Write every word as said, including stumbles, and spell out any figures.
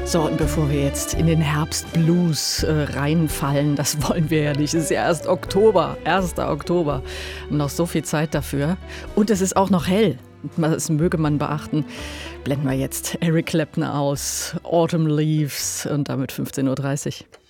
So, und bevor wir jetzt in den Herbstblues äh, reinfallen, das wollen wir ja nicht. Es ist ja erst Oktober, erster Oktober. Noch so viel Zeit dafür. Und es ist auch noch hell. Das möge man beachten. Blenden wir jetzt Eric Clapton aus, Autumn Leaves und damit fünfzehn Uhr dreißig.